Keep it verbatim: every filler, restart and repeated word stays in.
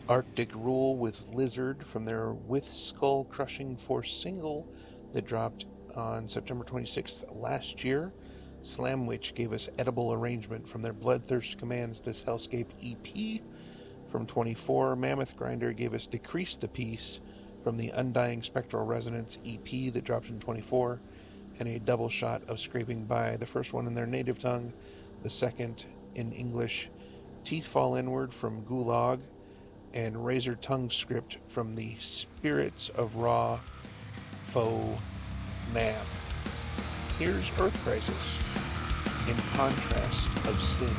Arctic Rule with Lizard from their With Skull Crushing Force single that dropped on September twenty-sixth last year. Slamwitch gave us Edible Arrangement from their Bloodthirst Commands This Hellscape E P. From twenty-four, Mammoth Grinder gave us Decrease the Peace from the Undying Spectral Resonance E P that dropped in twenty-four, and a double shot of Scraping By, the first one in their native tongue, the second in English, Teeth Fall Inward from Gulag, and Razor Tongue Script from the Spirits of Ra Fo Nam. Here's Earth Crisis, In Contrast of Sin.